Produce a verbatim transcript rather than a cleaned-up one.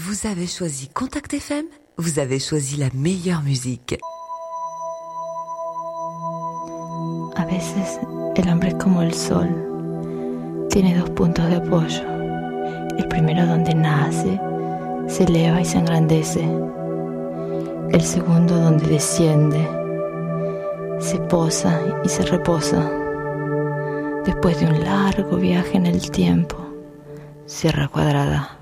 Vous avez choisi Contact F M, vous avez choisi la meilleure musique. A veces el hombre es como el sol, tiene dos puntos de apoyo. El primero donde nace, se eleva y se engrandece. El segundo donde desciende, se posa y se reposa. Después de un largo viaje en el tiempo, Sierra Cuadrada.